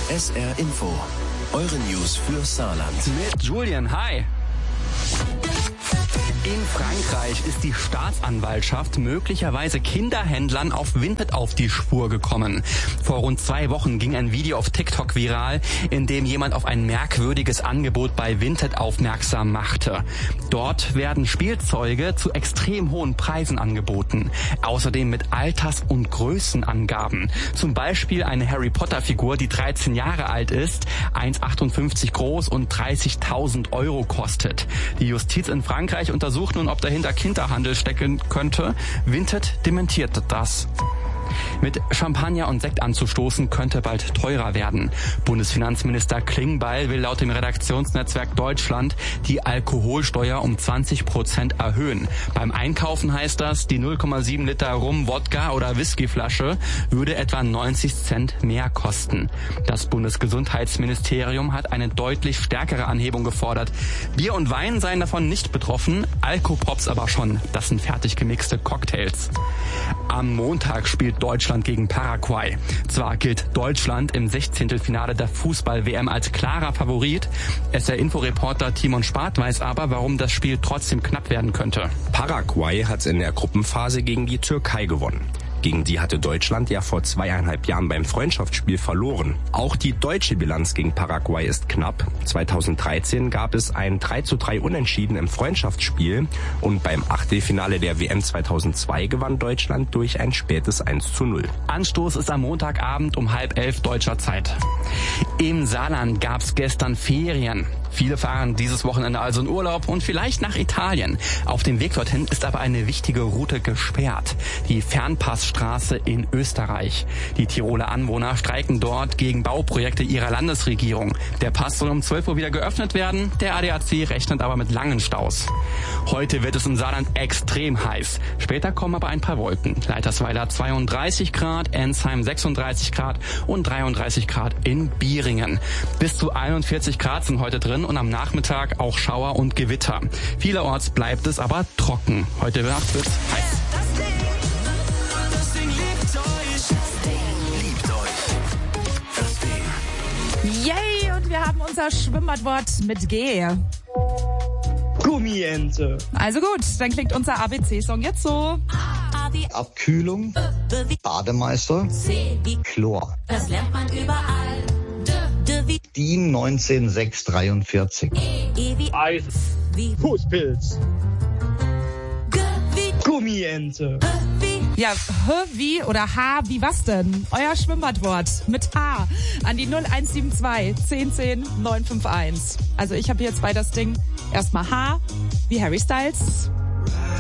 SR Info. Eure News für Saarland. Mit Julian, hi. In Frankreich ist die Staatsanwaltschaft möglicherweise Kinderhändlern auf Vinted auf die Spur gekommen. Vor rund 2 Wochen ging ein Video auf TikTok viral, in dem jemand auf ein merkwürdiges Angebot bei Vinted aufmerksam machte. Dort werden Spielzeuge zu extrem hohen Preisen angeboten. Außerdem mit Alters- und Größenangaben. Zum Beispiel eine Harry-Potter-Figur, die 13 Jahre alt ist, 1,58 groß und 30.000 € kostet. Die Justiz in Frankreich untersucht nun, ob dahinter Kinderhandel stecken könnte. Vinted dementierte das. Mit Champagner und Sekt anzustoßen könnte bald teurer werden. Bundesfinanzminister Klingbeil will laut dem Redaktionsnetzwerk Deutschland die Alkoholsteuer um 20% erhöhen. Beim Einkaufen heißt das, die 0,7 Liter Rum, Wodka oder Whiskyflasche würde etwa 90 Cent mehr kosten. Das Bundesgesundheitsministerium hat eine deutlich stärkere Anhebung gefordert. Bier und Wein seien davon nicht betroffen, Alkopops aber schon. Das sind fertig gemixte Cocktails. Am Montag spielt Deutschland gegen Paraguay. Zwar gilt Deutschland im 16. Finale der Fußball-WM als klarer Favorit. SR-Info-Reporter Timon Spart weiß aber, warum das Spiel trotzdem knapp werden könnte. Paraguay hat in der Gruppenphase gegen die Türkei gewonnen. Gegen die hatte Deutschland ja vor 2,5 Jahren beim Freundschaftsspiel verloren. Auch die deutsche Bilanz gegen Paraguay ist knapp. 2013 gab es ein 3:3 Unentschieden im Freundschaftsspiel und beim Achtelfinale der WM 2002 gewann Deutschland durch ein spätes 1:0. Anstoß ist am Montagabend um 10:30 deutscher Zeit. Im Saarland gab's gestern Ferien. Viele fahren dieses Wochenende also in Urlaub und vielleicht nach Italien. Auf dem Weg dorthin ist aber eine wichtige Route gesperrt. Die Fernpassstraße in Österreich. Die Tiroler Anwohner streiken dort gegen Bauprojekte ihrer Landesregierung. Der Pass soll um 12 Uhr wieder geöffnet werden. Der ADAC rechnet aber mit langen Staus. Heute wird es im Saarland extrem heiß. Später kommen aber ein paar Wolken. Leitersweiler 32 Grad, Ensheim 36 Grad und 33 Grad in Bieringen. Bis zu 41 Grad sind heute drin und am Nachmittag auch Schauer und Gewitter. Vielerorts bleibt es aber trocken. Heute Nacht wird's heiß. Das Ding liebt euch. Das Ding. Yay! Und wir haben unser Schwimmbadwort mit G. Gummiente. Also gut, dann klingt unser ABC-Song jetzt so. Abkühlung, Bademeister, Chlor. Das lernt man überall. DIN 19643. Eis. Fußpilz. Gummiente. Ja, H wie oder H wie was denn? Euer Schwimmbadwort mit H an die 0172 1010 951. Also ich habe hier jetzt bei das Ding erstmal H wie Harry Styles.